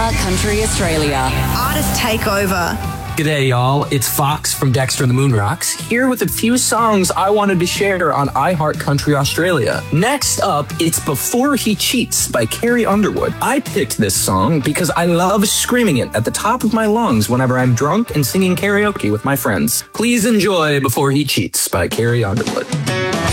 iHeart Country Australia. Artist Takeover. G'day, y'all. It's Fox from Dexter and the Moonrocks, here with a few songs I wanted to share on iHeart Country Australia. Next up, it's Before He Cheats by Carrie Underwood. I picked this song because I love screaming it at the top of my lungs whenever I'm drunk and singing karaoke with my friends. Please enjoy Before He Cheats by Carrie Underwood.